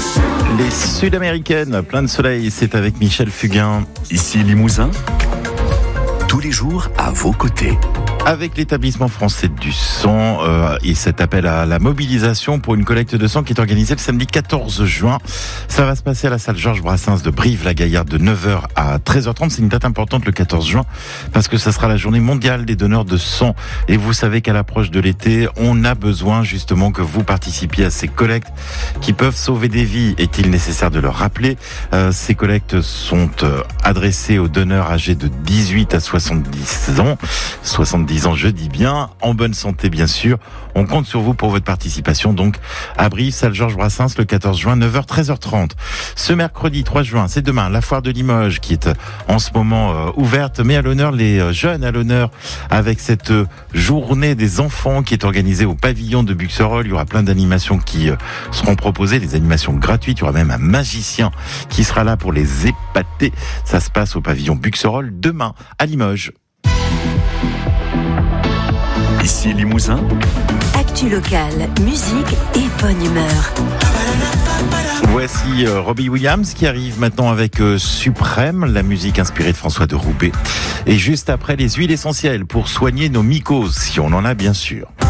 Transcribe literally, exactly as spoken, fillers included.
Les Sud-Américaines, plein de soleil, c'est avec Michel Fugain. Ici Limousin, tous les jours à vos côtés. Avec l'établissement français du sang euh, et cet appel à la mobilisation pour une collecte de sang qui est organisée le samedi quatorze juin. Ça va se passer à la salle Georges Brassens de Brive-la-Gaillarde de neuf heures à treize heures trente. C'est une date importante le quatorze juin parce que ça sera la journée mondiale des donneurs de sang. Et vous savez qu'à l'approche de l'été, on a besoin justement que vous participiez à ces collectes qui peuvent sauver des vies. Est-il nécessaire de le rappeler ? euh, Ces collectes sont euh, adressées aux donneurs âgés de dix-huit à soixante-dix ans. soixante-dix ans, je dis bien, en bonne santé bien sûr. On compte sur vous pour votre participation donc à Brive, salle Georges Brassens le quatorze juin, neuf heures treize heures trente. Ce mercredi trois juin, c'est demain, la foire de Limoges qui est en ce moment euh, ouverte, met à l'honneur les jeunes à l'honneur avec cette journée des enfants qui est organisée au pavillon de Buxerolles. Il y aura plein d'animations qui euh, seront proposées, des animations gratuites. Il y aura même un magicien qui sera là pour les épater. Ça se passe au pavillon Buxerolles demain à Limoges. Ici Limousin, actu locale, musique et bonne humeur. Voici euh, Robbie Williams qui arrive maintenant avec euh, Suprême, la musique inspirée de François de Roubaix. Et juste après, les huiles essentielles pour soigner nos mycoses, si on en a bien sûr.